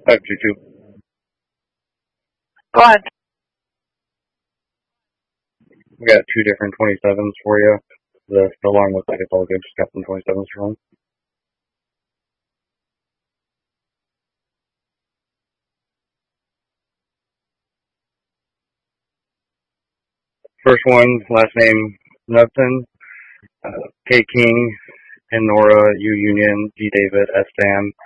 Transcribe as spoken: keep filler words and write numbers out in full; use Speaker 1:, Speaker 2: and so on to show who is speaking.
Speaker 1: five two two.
Speaker 2: Go ahead.
Speaker 1: We got two different twenty-sevens for you. The the alarm looks like it's all good. Just got some twenty-sevens from. First one, last name Knudsen, uh, K King, N Nora, U Union, G David, S Sam,